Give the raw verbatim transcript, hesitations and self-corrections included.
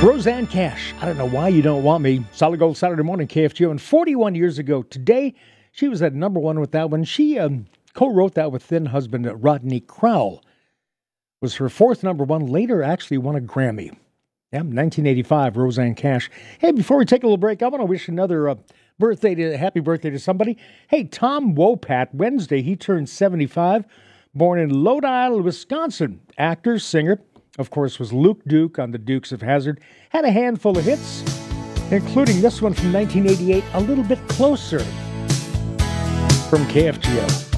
Rosanne Cash, I don't know why you don't want me. Solid Gold Saturday morning, K F G O. And forty-one years ago today, she was at number one with that one. She um, co-wrote that with then husband Rodney Crowell. It was her fourth number one. Later, actually won a Grammy. Yeah, nineteen eighty-five, Rosanne Cash. Hey, before we take a little break, I want to wish another uh, birthday to happy birthday to somebody. Hey, Tom Wopat, Wednesday, he turned seventy-five. Born in Lodi Island, Wisconsin. Actor, singer. Of course, was Luke Duke on the Dukes of Hazzard. Had a handful of hits, including this one from nineteen eighty-eight, A Little Bit Closer, from K F G O.